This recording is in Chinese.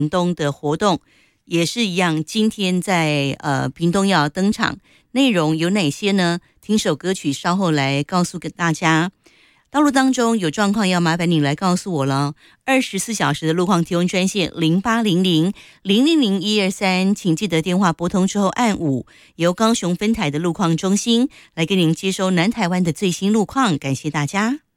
东的活动也是一样，今天在屏东要登场，内容有哪些呢？听首歌曲，稍后来告诉给大家。道路当中有状况要麻烦你来告诉我了。24小时的路况提供专线0800-000-123，请记得电话拨通之后按5，由高雄分台的路况中心来给您接收南台湾的最新路况。感谢大家。